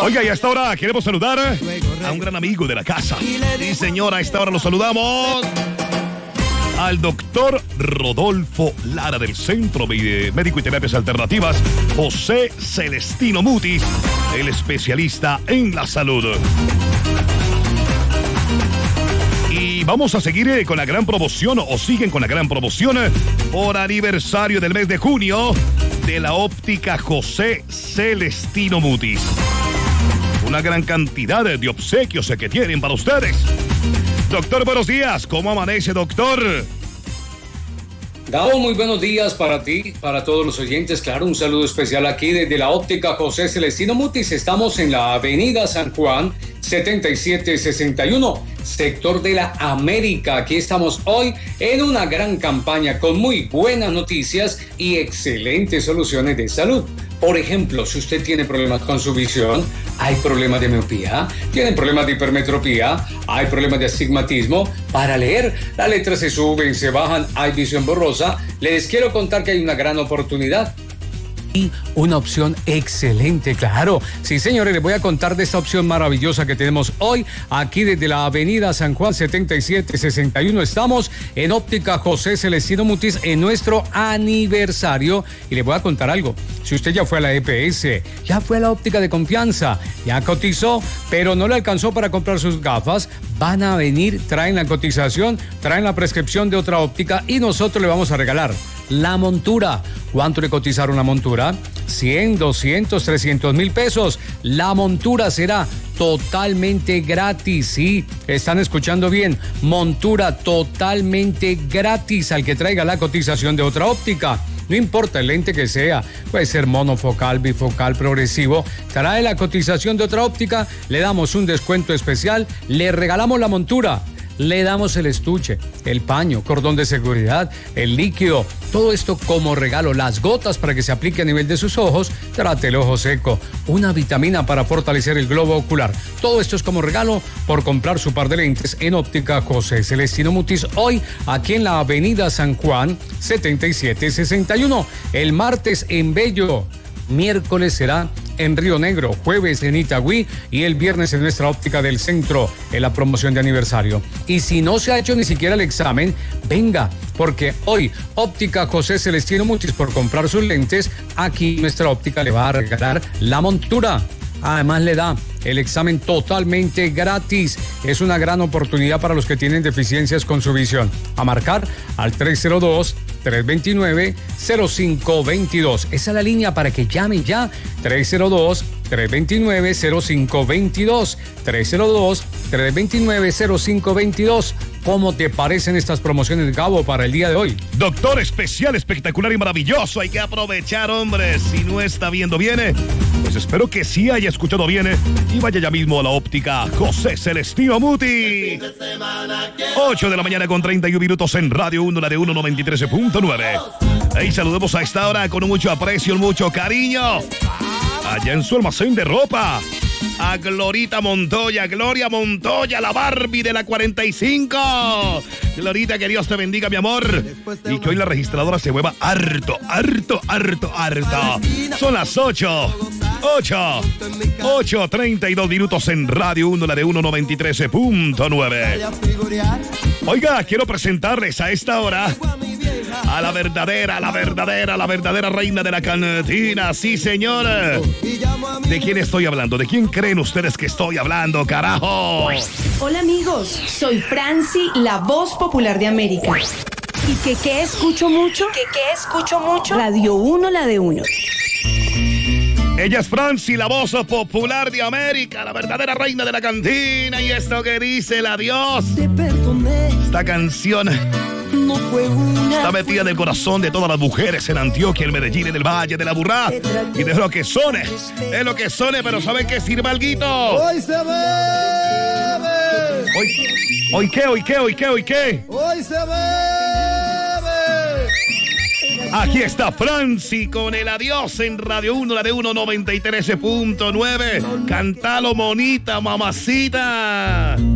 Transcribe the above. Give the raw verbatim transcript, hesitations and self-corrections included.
Oiga, y a esta hora queremos saludar a un gran amigo de la casa. Sí, señora, a esta hora lo saludamos al doctor Rodolfo Lara del Centro Médico y Terapias Alternativas, José Celestino Mutis, el especialista en la salud. Y vamos a seguir con la gran promoción, o siguen con la gran promoción por aniversario del mes de junio de la óptica José Celestino Mutis. Una gran cantidad de obsequios que tienen para ustedes. Doctor, buenos días. ¿Cómo amanece, doctor? Gabo, muy buenos días para ti, para todos los oyentes. Claro, un saludo especial aquí desde la óptica José Celestino Mutis. Estamos en la avenida San Juan, setenta y siete sesenta y uno, sector de la América. Aquí estamos hoy en una gran campaña con muy buenas noticias y excelentes soluciones de salud. Por ejemplo, si usted tiene problemas con su visión, hay problemas de miopía, tiene problemas de hipermetropía, hay problemas de astigmatismo, para leer las letras se suben, se bajan, hay visión borrosa, les quiero contar que hay una gran oportunidad. Y una opción excelente, claro. Sí, señores, les voy a contar de esta opción maravillosa que tenemos hoy. Aquí desde la avenida San Juan setenta y siete sesenta y uno estamos en óptica José Celestino Mutis en nuestro aniversario. Y les voy a contar algo. Si usted ya fue a la E P S, ya fue a la óptica de confianza, ya cotizó, pero no le alcanzó para comprar sus gafas, van a venir, traen la cotización, traen la prescripción de otra óptica y nosotros le vamos a regalar la montura. ¿Cuánto le cotizaron la montura? cien, doscientos, trescientos mil pesos. La montura será totalmente gratis. Sí, están escuchando bien. Montura totalmente gratis al que traiga la cotización de otra óptica. No importa el lente que sea, puede ser monofocal, bifocal, progresivo. Trae la cotización de otra óptica, le damos un descuento especial, le regalamos la montura. Le damos el estuche, el paño, cordón de seguridad, el líquido, todo esto como regalo, las gotas para que se aplique a nivel de sus ojos, trate el ojo seco, una vitamina para fortalecer el globo ocular. Todo esto es como regalo por comprar su par de lentes en óptica José Celestino Mutis, hoy aquí en la avenida San Juan setenta y siete sesenta y uno. El martes en Bello, miércoles será en Río Negro, jueves en Itagüí y el viernes en nuestra óptica del centro en la promoción de aniversario. Y si no se ha hecho ni siquiera el examen, venga, porque hoy óptica José Celestino Mutis, por comprar sus lentes, aquí nuestra óptica le va a regalar la montura. Además le da el examen totalmente gratis. Es una gran oportunidad para los que tienen deficiencias con su visión. A marcar al tres cero dos, tres dos nueve, cero cinco dos dos. Esa es la línea para que llame ya. tres cero dos, tres dos nueve, cero cinco dos dos. tres cero dos, tres dos nueve, cero cinco dos dos. ¿Cómo te parecen estas promociones, Gabo, para el día de hoy? Doctor, especial, espectacular y maravilloso. Hay que aprovechar, hombre. Si no está viendo bien, pues espero que sí haya escuchado bien y vaya ya mismo a la óptica José Celestino Mutis. ocho de la mañana con treinta y un minutos en Radio uno, la de uno noventa y tres punto nueve. Ahí saludemos a esta hora con mucho aprecio, mucho cariño. Allá en su almacén de ropa. A Glorita Montoya, Gloria Montoya, la Barbie de la cuarenta y cinco. Glorita, que Dios te bendiga, mi amor. Y que hoy la registradora se mueva harto, harto, harto, harto. Son las ocho. ocho. ocho, treinta y dos minutos en Radio uno, la de uno noventa y tres punto nueve. Oiga, quiero presentarles a esta hora a la verdadera, la verdadera, la verdadera reina de la cantina. Sí, señora. ¿De quién estoy hablando? ¿De quién creen ustedes que estoy hablando, carajo? Hola, amigos. Soy Franci, la voz popular de América. ¿Y que qué escucho mucho? ¿Que qué escucho mucho? Radio uno, la de uno. Ella es Franci, la voz popular de América, la verdadera reina de la cantina. Y esto que dice la Dios. Esta canción no fue una. Está metida en el corazón de todas las mujeres en Antioquia, en Medellín, en el Valle, de la Burrá. Y de lo que sone, es lo que sone, pero ¿saben qué sirve alguito? Hoy se bebe. Hoy, hoy qué, hoy qué, hoy qué, hoy qué. Hoy se bebe. Aquí está Franci con el adiós en Radio uno, la de uno noventa y tres punto nueve. Cántalo, monita, mamacita.